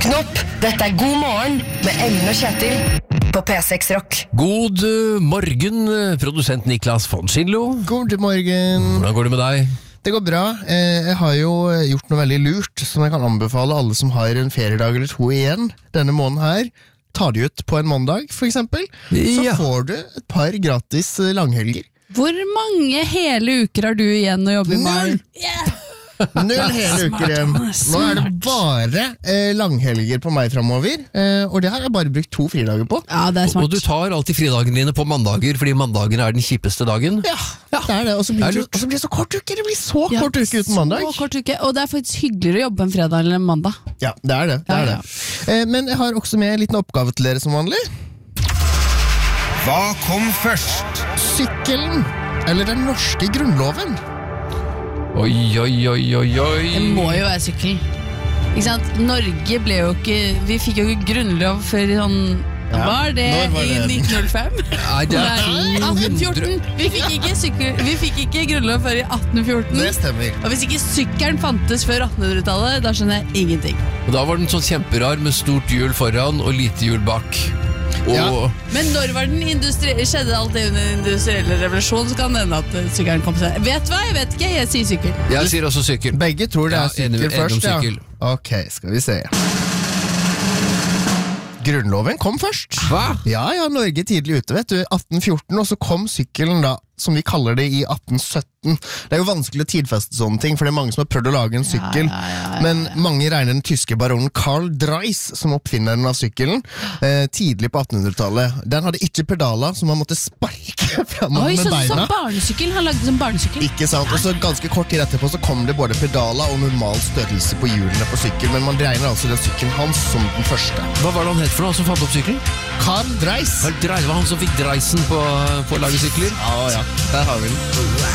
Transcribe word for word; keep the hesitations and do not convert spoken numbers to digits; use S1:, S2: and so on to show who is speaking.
S1: Våkn opp, dette er God morgen med Ellen og Kjetil på P seks Rock.
S2: God uh, morgen, produsent Niklas von Schindlo.
S3: God morgen.
S2: Hvordan går det med deg?
S3: Det går bra. Jeg har jo gjort noe veldig lurt som jeg kan anbefale alle som har en feriedag eller to igjen denne måneden her. Ta de ut på en mandag, for eksempel. Så
S2: Ja.
S3: får du et par gratis langhelger.
S4: Hvor mange hele uker har du igjen å jobbe i mai?
S3: Null! Null hele uker igjen. Nå er det bare eh, langhelger på meg fremover, eh, og det har jeg bare brukt to fridager på.
S4: Ja, det er smart.
S2: Og du tar alltid fridagene dine på mandager, fordi mandagen er den kjipeste dagen.
S3: Ja, det er det. Og så blir
S2: Det er
S3: det,
S2: lurt.
S3: og så blir det så kort uke. Det blir så
S4: Ja,
S3: kort uke uten mandag.
S4: Så kort uke. Og det er faktisk hyggeligere å jobbe en fredag eller en mandag.
S3: Ja, det er det. det, er
S4: Ja, ja.
S3: det. Eh, men jeg har også med en liten oppgave til dere som vanlig.
S5: Hva kom først?
S3: Sykkelen, eller den norske grunnloven.
S2: Oi, oi, oi, oi, oi.
S4: Det må jo være sykkel. Ikke sant? Norge ble jo ikke Vi fikk jo ikke grunnlov før i sånn
S3: Ja,
S4: Var det
S3: når var
S4: i
S3: det?
S4: nitten null fem?
S2: Nei, det er
S4: Nei, atten fjorten. Vi fikk ikke sykkel Vi fikk ikke grunnlov før i atten fjorten.
S3: Det stemmer.
S4: Og hvis ikke sykkelen fantes før attenhundretallet, da skjønner jeg ingenting.
S2: Og da var den sånn kjemperar med stort hjul foran og lite hjul bak. Og
S3: Ja.
S4: Men når var den industri skjedde alt det under den industrielle revolusjonen, så kan det hende at sykkelen kom seg. Vet du hva? Jeg vet ikke. Jeg sier sykkel.
S2: jeg sier også sykkel.
S3: Begge tror det
S2: Ja,
S3: er
S2: enig-
S3: sykkel
S2: enig om
S3: først, ja.
S2: sykkel.
S3: Ok, skal vi se. Grunnloven kom først.
S2: Hva?
S3: Ja, ja, Norge tidlig ute, vet du. atten fjorten, og så kom sykkelen da, som vi kaller det, i atten sytten. Det er jo vanskelig å tidfeste sånne ting, for det er mange som har prøvd å lage en sykkel.
S4: ja, ja, ja,
S3: Men mange regner den tyske baronen Karl Dreis som oppfinneren av sykkelen, eh, tidlig på attenhundretallet. Den hadde ikke pedaler, så man måtte sparke fremover
S4: Oi,
S3: med
S4: så, så
S3: beina.
S4: barnesykkel. Han lagde som barnesykkel.
S3: Ikke sant, og så ganske kort tid etterpå så kom det både pedaler og normal størrelse på hjulene på sykkel, men man regner altså den sykkelen hans som den første.
S2: Hva var det han het for noe, han som fant opp sykkelen?
S3: Karl Dreis.
S2: Det var han som fikk dreisen på, på å lage sykler.
S3: Ja, ja, der har vi den.